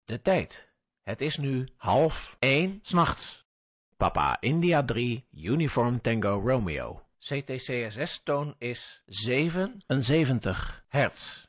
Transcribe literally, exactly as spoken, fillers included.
De tijd. Het is nu half één 's nachts. Papa India drie, Uniform Tango Romeo. C T C S S-toon is zevenenzeventig hertz.